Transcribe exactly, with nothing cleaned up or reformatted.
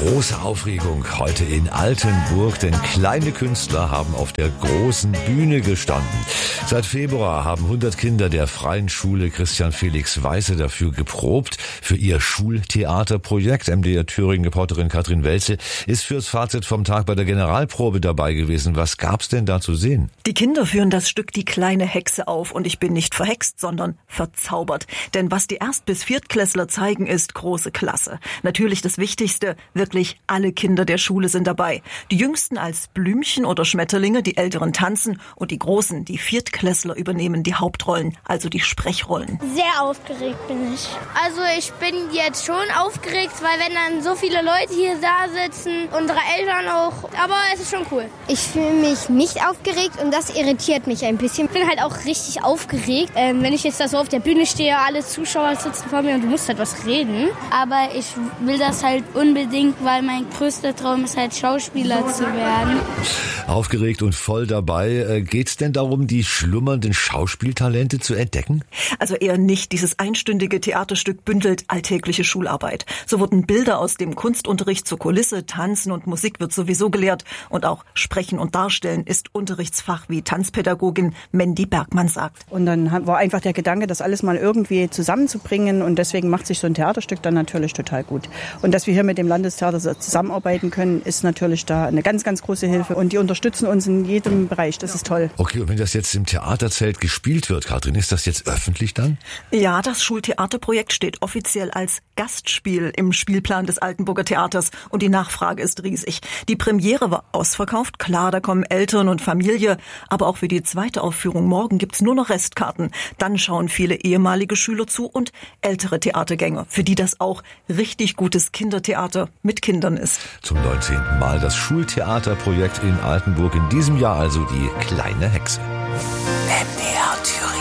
Große Aufregung heute in Altenburg, denn kleine Künstler haben auf der großen Bühne gestanden. Seit Februar haben hundert Kinder der Freien Schule Christian Felix Weisse dafür geprobt. Für ihr Schultheaterprojekt. M D R Thüringen-Reporterin Katrin Welze ist fürs Fazit vom Tag bei der Generalprobe dabei gewesen. Was gab's denn da zu sehen? Die Kinder führen das Stück Die kleine Hexe auf und ich bin nicht verhext, sondern verzaubert. Denn was die Erst- bis Viertklässler zeigen, ist große Klasse. Natürlich das Wichtigste, wirklich alle Kinder der Schule sind dabei. Die Jüngsten als Blümchen oder Schmetterlinge, die Älteren tanzen und die Großen, die Viertklässler, übernehmen die Hauptrollen, also die Sprechrollen. Sehr aufgeregt bin ich. Also ich bin jetzt schon aufgeregt, weil wenn dann so viele Leute hier da sitzen, unsere Eltern auch, aber es ist schon cool. Ich fühle mich nicht aufgeregt und das irritiert mich ein bisschen. Ich bin halt auch richtig aufgeregt, ähm, wenn ich jetzt da so auf der Bühne stehe, alle Zuschauer sitzen vor mir und du musst halt was reden. Aber ich will das halt unbedingt, weil mein größter Traum ist halt Schauspieler zu werden. Aufgeregt und voll dabei. Geht's denn darum, die schlummernden Schauspieltalente zu entdecken? Also eher nicht. Dieses einstündige Theaterstück bündelt alltägliche Schularbeit. So wurden Bilder aus dem Kunstunterricht zur Kulisse, Tanzen und Musik wird sowieso gelehrt. Und auch Sprechen und Darstellen ist Unterrichtsfach, wie Tanzpädagogin Mandy Bergmann sagt. Und dann war einfach der Gedanke, das alles mal irgendwie zusammenzubringen. Und deswegen macht sich so ein Theaterstück dann natürlich total gut. Und dass wir hier mit dem Landestheater zusammenarbeiten können, ist natürlich da eine ganz, ganz große Hilfe. Und die unterstützen uns in jedem Bereich. Das ist toll. Okay, und wenn das jetzt im Theaterzelt gespielt wird, Katrin, ist das jetzt öffentlich dann? Ja, das Schultheaterprojekt steht offiziell als Gastspiel im Spielplan des Altenburger Theaters. Und die Nachfrage ist riesig. Die Premiere war ausverkauft. Klar, da kommen Eltern und Familie. Aber auch für die zweite Aufführung morgen gibt's nur noch Restkarten. Dann schauen viele ehemalige Schüler zu und ältere Theatergänger, für die das auch richtig gutes Kindertheater mit Kindern ist. Zum neunzehnten Mal das Schultheaterprojekt in Altenburg. In diesem Jahr also die kleine Hexe. M D R Thüringen.